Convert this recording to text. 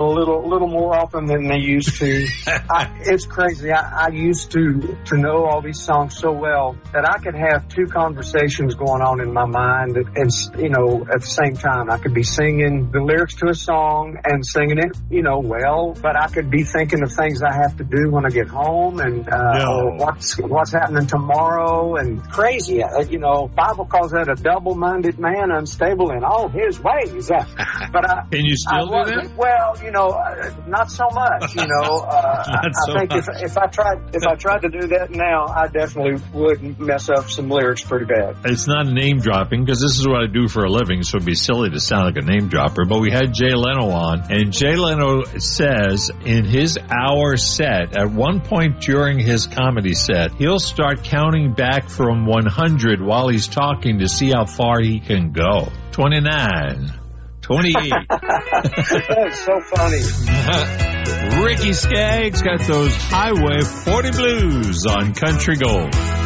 a little more often than they used to. It's crazy. I used to know all these songs so well that I could have two conversations going on in my mind, and at the same time, I could be singing the lyrics to a song and singing it, well, but I could be thinking of things I have to do when I get home, and or what's happening tomorrow, and crazy. Bible calls that a double-minded man, unstable in all his ways. But can you still do that? Well, not so much. I think if I tried to do that now, I definitely would mess up some lyrics pretty bad. It's not name dropping because this is what I do for a living, so it'd be silly to sound like a name dropper. But we had Jay Leno on, and Jay Leno says in his hour set, at one point during his comedy set, he'll start counting back from 100 while he's talking to see how far he can go. 29. 28. That's so funny. Ricky Skaggs got those Highway 40 blues on Country Gold.